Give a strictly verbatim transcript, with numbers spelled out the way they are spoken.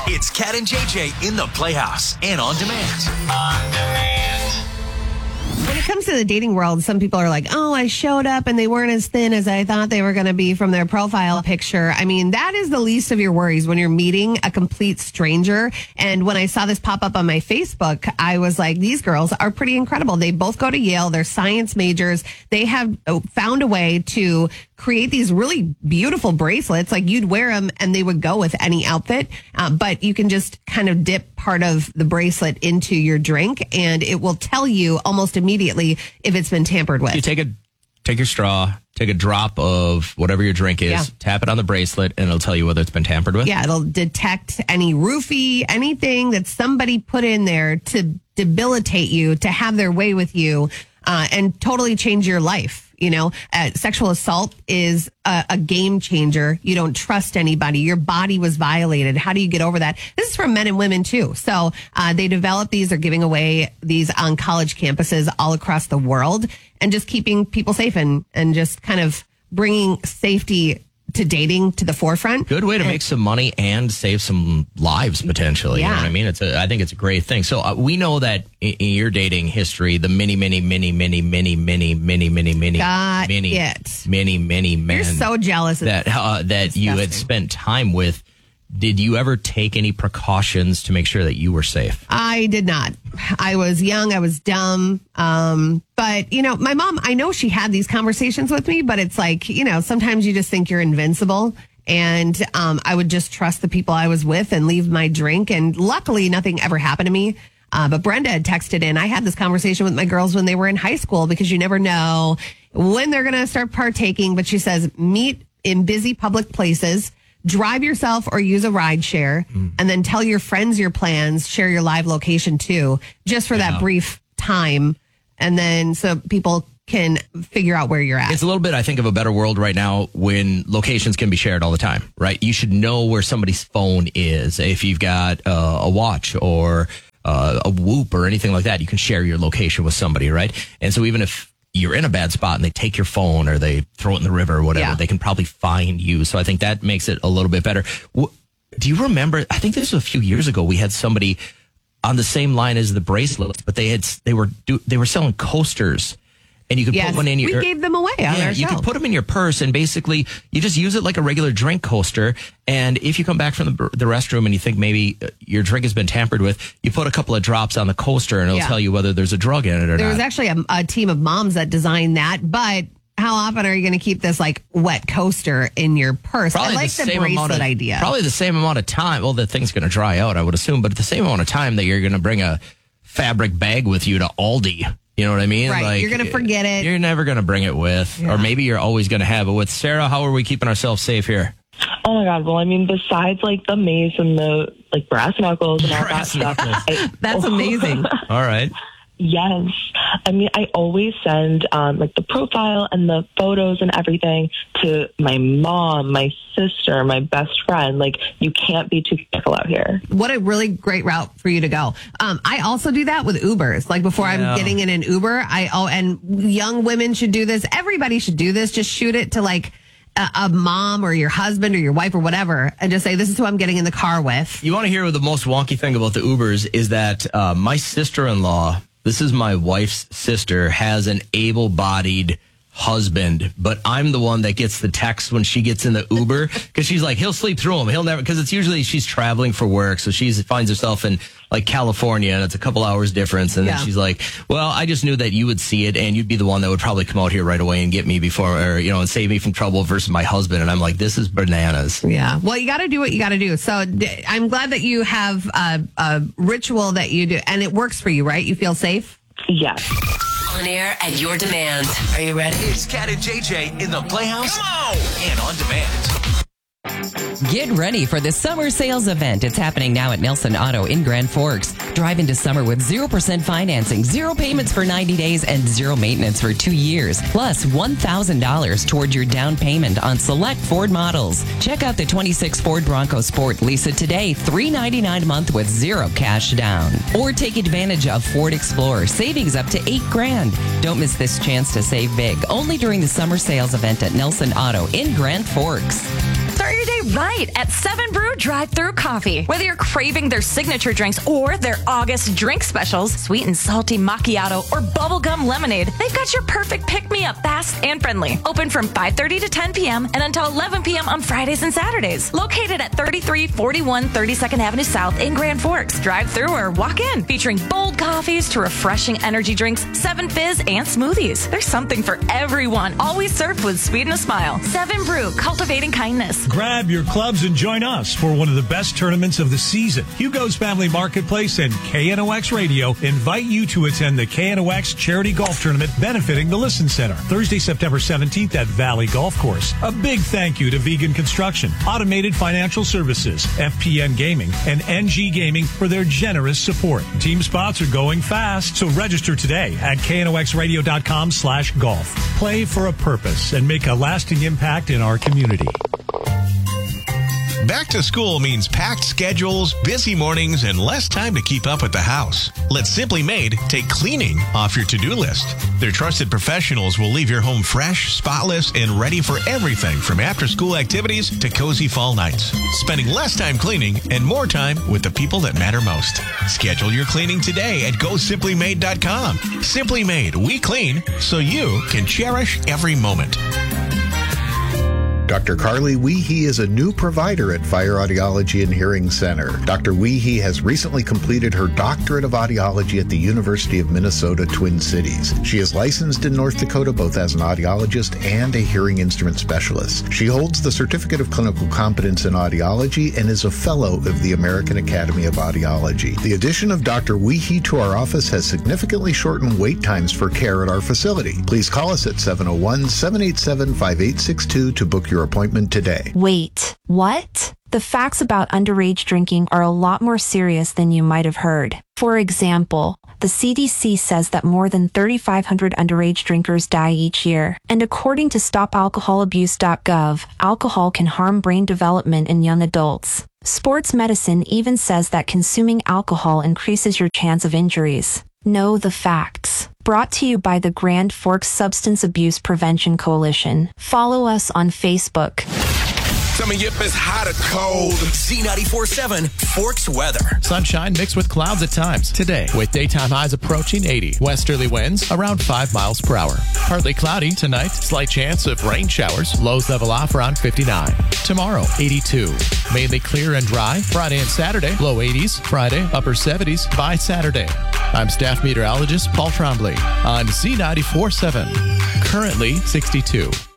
It's Cat and J J in the Playhouse and on demand. On demand. When it comes to the dating world, some people are like, oh, I showed up and they weren't as thin as I thought they were going to be from their profile picture. I mean, that is the least of your worries when you're meeting a complete stranger. And when I saw this pop up on my Facebook, I was like, these girls are pretty incredible. They both go to Yale. They're science majors. They have found a way to create these really beautiful bracelets. Like you'd wear them and they would go with any outfit. Uh, but you can just kind of dip part of the bracelet into your drink and it will tell you almost immediately if it's been tampered with. You take a take your straw, take a drop of whatever your drink is, Yeah. tap it on the bracelet, and it'll tell you whether it's been tampered with. Yeah, it'll detect any roofie, anything that somebody put in there to debilitate you, to have their way with you, uh, and totally change your life. You know, uh, sexual assault is a, a game changer. You don't trust anybody. Your body was violated. How do you get over that? This is for men and women too. So uh, they develop these, they're giving away these on college campuses all across the world and just keeping people safe and, and just kind of bringing safety to dating to the forefront. Good way to and, make some money and save some lives potentially. Yeah. You know what I mean? It's a, I think it's a great thing. So uh, we know that in, in your dating history, the many, many, many, many, many, many, many, many, many, Got many, it. many, many men. You're so jealous that uh, that you had spent time with. Did you ever take any precautions to make sure that you were safe? I did not. I was young. I was dumb. Um, but, you know, my mom, I know she had these conversations with me, but it's like, you know, sometimes you just think you're invincible. And um, I would just trust the people I was with and leave my drink. And luckily, nothing ever happened to me. Uh, but Brenda had texted in. I had this conversation with my girls when they were in high school because you never know when they're going to start partaking. But she says, meet in busy public places. Drive yourself or use a ride share mm. and then tell your friends your plans, share your live location too, just for yeah. that brief time. And then so people can figure out where you're at. It's a little bit, I think, of a better world right now when locations can be shared all the time, right? You should know where somebody's phone is. If you've got uh, a watch or uh, a Whoop or anything like that, you can share your location with somebody, right? And so even if you're in a bad spot and they take your phone or they throw it in the river or whatever, yeah. they can probably find you. So I think that makes it a little bit better. Do you remember, I think this was a few years ago, we had somebody on the same line as the bracelets, but they had, they were, they were selling coasters. And you could yes, put one in your... we gave them away on yeah, our you show. could put them in your purse and basically you just use it like a regular drink coaster. And if you come back from the, the restroom and you think maybe your drink has been tampered with, you put a couple of drops on the coaster and it'll yeah. tell you whether there's a drug in it or there not. There was actually a, a team of moms that designed that, but how often are you going to keep this like wet coaster in your purse? Probably I like the, the, same bracelet amount of, idea. Probably the same amount of time. Well, the thing's going to dry out, I would assume, but at the same amount of time that you're going to bring a fabric bag with you to Aldi. You know what I mean? Right. Like, you're going to forget it. You're never going to bring it with. Yeah. Or maybe you're always going to have it with. Sarah, how are we keeping ourselves safe here? Oh, my God. Well, I mean, besides, like, the mace and the, like, brass knuckles and all brass that knuckles. stuff. I, That's amazing. All right. Yes. I mean, I always send, um, like, the profile and the photos and everything to my mom, my sister, my best friend. Like, you can't be too careful out here. What a really great route for you to go. Um, I also do that with Ubers. Like, before Yeah. I'm getting in an Uber, I oh, and young women should do this. Everybody should do this. Just shoot it to, like, a, a mom or your husband or your wife or whatever, and just say, this is who I'm getting in the car with. You want to hear what the most wonky thing about the Ubers is that uh, my sister-in-law, this is my wife's sister, has an able-bodied husband, but I'm the one that gets the text when she gets in the Uber because she's like, he'll sleep through them. He'll never, because it's usually she's traveling for work. So she finds herself in like California and it's a couple hours difference. And yeah. then she's like, well, I just knew that you would see it and you'd be the one that would probably come out here right away and get me before, or, you know, and save me from trouble versus my husband. And I'm like, this is bananas. Yeah. Well, you got to do what you got to do. So d- I'm glad that you have a, a ritual that you do and it works for you, right? You feel safe? Yes. On air at your demand. Are you ready? It's Cat and J J in the Playhouse Come on! and on demand. Get ready for the summer sales event. It's happening now at Nelson Auto in Grand Forks. Drive into summer with zero percent financing, zero payments for ninety days, and zero maintenance for two years. Plus one thousand dollars toward your down payment on select Ford models. Check out the twenty-six Ford Bronco Sport. Lease it today, three hundred ninety-nine dollars a month with zero cash down. Or take advantage of Ford Explorer, savings up to eight grand. Don't miss this chance to save big. Only during the summer sales event at Nelson Auto in Grand Forks. Start your day right at Seven Brew drive-thru coffee. Whether you're craving their signature drinks or their August drink specials, sweet and salty macchiato or bubblegum lemonade, they've got your perfect pick-me-up, fast and friendly. Open from five thirty to ten p.m. and until eleven p.m. on Fridays and Saturdays. Located at thirty-three forty-one thirty-second Avenue South in Grand Forks. Drive-thru or walk in. Featuring bold coffees to refreshing energy drinks, seven fizz, and smoothies. There's something for everyone. Always served with sweet and a smile. Seven Brew, cultivating kindness. Grab your clubs and join us for one of the best tournaments of the season. Hugo's Family Marketplace and K N O X Radio invite you to attend the K N O X Charity Golf Tournament benefiting the Listen Center. Thursday, September seventeenth at Valley Golf Course. A big thank you to Vegan Construction, Automated Financial Services, F P N Gaming, and N G Gaming for their generous support. Team spots are going fast, so register today at K N O X radio dot com slash golf. Play for a purpose and make a lasting impact in our community. Back to school means packed schedules, busy mornings, and less time to keep up with the house. Let Simply Made take cleaning off your to-do list. Their trusted professionals will leave your home fresh, spotless, and ready for everything from after-school activities to cozy fall nights. Spending less time cleaning and more time with the people that matter most. Schedule your cleaning today at go simply made dot com. Simply Made, we clean so you can cherish every moment. Doctor Carly Weehee is a new provider at Fire Audiology and Hearing Center. Doctor Weehee has recently completed her doctorate of audiology at the University of Minnesota Twin Cities. She is licensed in North Dakota both as an audiologist and a hearing instrument specialist. She holds the Certificate of Clinical Competence in Audiology and is a fellow of the American Academy of Audiology. The addition of Doctor Weehee to our office has significantly shortened wait times for care at our facility. Please call us at seven oh one, seven eight seven, five eight six two to book your appointment today. Wait, what? The facts about underage drinking are a lot more serious than you might have heard. For example, the C D C says that more than thirty-five hundred underage drinkers die each year. And according to stop alcohol abuse dot gov, alcohol can harm brain development in young adults. Sports medicine even says that consuming alcohol increases your chance of injuries. Know the facts. Brought to you by the Grand Forks Substance Abuse Prevention Coalition. Follow us on Facebook. Coming up is hot or cold. Z ninety-four point seven Forks weather. Sunshine mixed with clouds at times today, with daytime highs approaching eighty. Westerly winds around five miles per hour. Partly cloudy tonight. Slight chance of rain showers. Lows level off around fifty-nine. Tomorrow, eighty-two. Mainly clear and dry. Friday and Saturday, low eighties. Friday, upper seventies by Saturday. I'm staff meteorologist Paul Trombley on Z ninety-four point seven. Currently sixty-two.